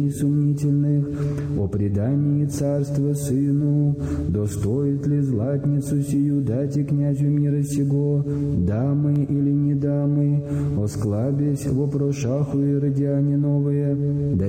сомнительных о предании царства сыну, достоит ли златницу сию дать и князю мира сего, дамы или не дамы, осклабясь вопрошаху и родяне новые, да